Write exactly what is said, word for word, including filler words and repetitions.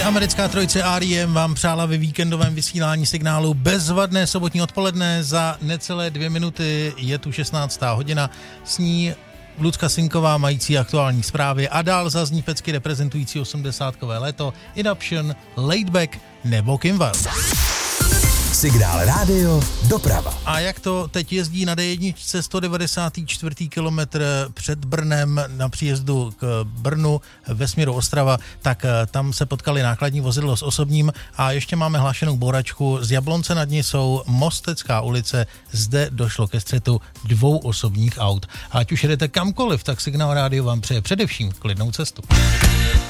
Americká trojice R E M vám přála ve víkendovém vysílání signálu bezvadné sobotní odpoledne. Za necelé dvě minuty je tu šestnáctá hodina, s ní Lucka Sinková mající aktuální zprávy a dál zazní pecky reprezentující osmdesátkové léto, Inoption, Laidback nebo Kimval. Signál rádio doprava. A jak to teď jezdí na D jedna sto devadesát čtyři kilometr před Brnem na příjezdu k Brnu ve směru Ostrava, tak tam se potkali nákladní vozidlo s osobním a ještě máme hlášenou bouračku z Jablonce nad Nisou, Mostecká ulice, zde došlo ke střetu dvou osobních aut. A ať už jedete kamkoliv, tak Signál rádio vám přeje především klidnou cestu.